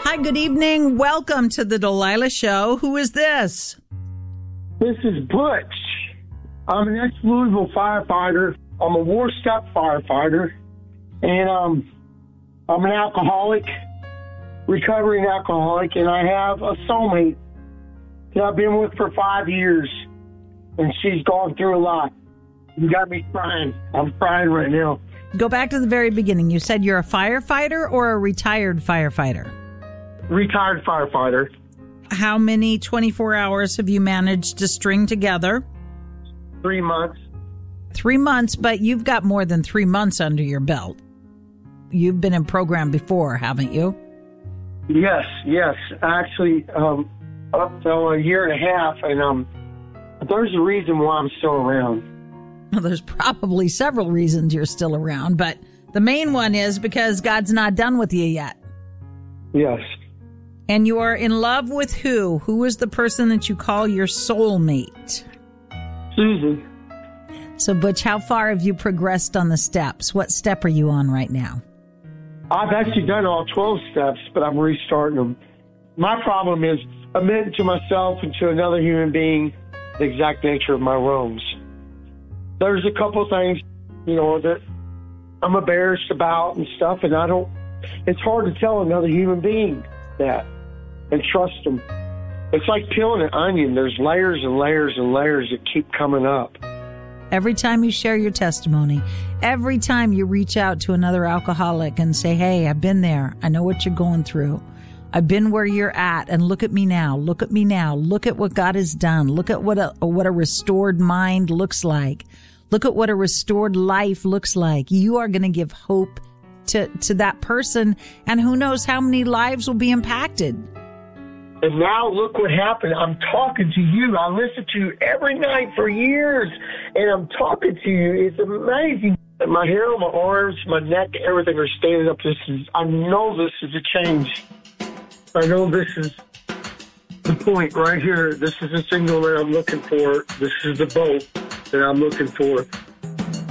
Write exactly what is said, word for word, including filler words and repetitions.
Hi, good evening. Welcome to the Delilah Show. Who is this? This is Butch. I'm an ex-Louisville firefighter. I'm a war step firefighter. And um, I'm an alcoholic, recovering alcoholic, and I have a soulmate that I've been with for five years. And she's gone through a lot. You got me crying. I'm crying right now. Go back to the very beginning. You said you're a firefighter or a retired firefighter? Retired firefighter. How many twenty-four hours have you managed to string together? Three months. Three months, but you've got more than three months under your belt. You've been in program before, haven't you? Yes, yes. Actually, um, up to a year and a half, and um, there's a reason why I'm still around. Well, there's probably several reasons you're still around, but the main one is because God's not done with you yet. Yes. And you are in love with who? Who is the person that you call your soulmate? Susan. So, Butch, how far have you progressed on the steps? What step are you on right now? I've actually done all twelve steps, but I'm restarting them. My problem is admitting to myself and to another human being the exact nature of my wrongs. There's a couple of things, you know, that I'm embarrassed about and stuff, and I don't, it's hard to tell another human being that and trust them. It's like peeling an onion. There's layers and layers and layers that keep coming up. Every time you share your testimony, every time you reach out to another alcoholic and say, hey, I've been there. I know what you're going through. I've been where you're at, and look at me now. Look at me now. Look at what God has done. Look at what a, what a restored mind looks like. Look at what a restored life looks like. You are going to give hope to, to that person, and who knows how many lives will be impacted. And now look what happened. I'm talking to you. I listen to you every night for years, and I'm talking to you. It's amazing. My hair on my arms, my neck, everything are standing up. This is, I know this is a change. I know this is the point right here. This is the signal that I'm looking for. This is the boat that I'm looking for.